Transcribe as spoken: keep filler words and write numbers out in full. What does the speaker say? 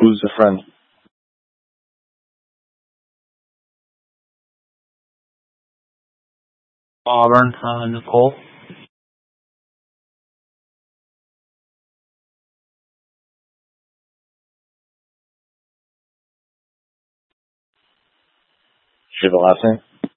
Who's the friend? Auburn, uh, Nicole. She have a last name?